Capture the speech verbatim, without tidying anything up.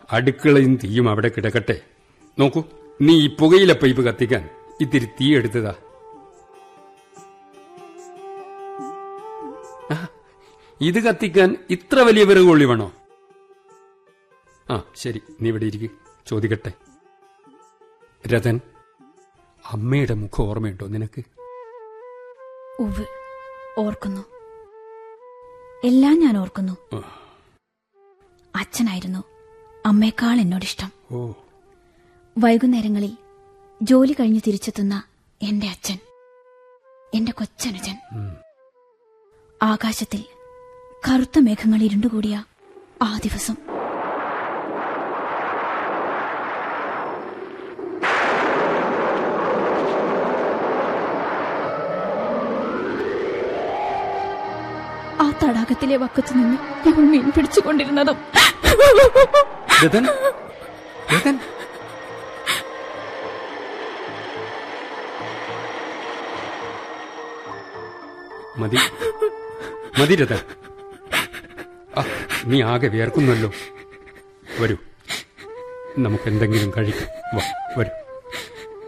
അടുക്കളയും തീയും അവിടെ കിടക്കട്ടെ. നോക്കൂ, നീ ഈ പുകയില പൈപ്പ് കത്തിക്കാൻ ഇത്തിരി തീ എടുത്തതാ. ഇത് കത്തിക്കാൻ ഇത്ര വലിയ വിറകുള്ളി വേണോ? ആ ശരി, നീ ഇവിടെ ഇരിക്കും, ചോദിക്കട്ടെ. രതൻ, അമ്മയുടെ മുഖം ഓർമ്മയുണ്ടോ നിനക്ക്? ഉവ്വ്, ഓർക്കുന്നു. എല്ലാം ഞാൻ ഓർക്കുന്നു. അച്ഛനായിരുന്നു അമ്മയെക്കാൾ എന്നോടിഷ്ടം. വൈകുന്നേരങ്ങളിൽ ജോലി കഴിഞ്ഞ് തിരിച്ചെത്തുന്ന എന്റെ അച്ഛൻ, എന്റെ കൊച്ചനുജൻ. ആകാശത്തിൽ കറുത്ത മേഘങ്ങൾ ഇരുണ്ടുകൂടിയ ആ ദിവസം ആ തടാകത്തിലെ വക്കത്തു നിന്ന് ഞങ്ങൾ മീൻ പിടിച്ചുകൊണ്ടിരുന്നതും മതി മതി രതൻ, നീ ആകെ വിയർക്കുന്നല്ലോ. വരൂ, നമുക്കെന്തെങ്കിലും കഴിക്കാം. വരൂ.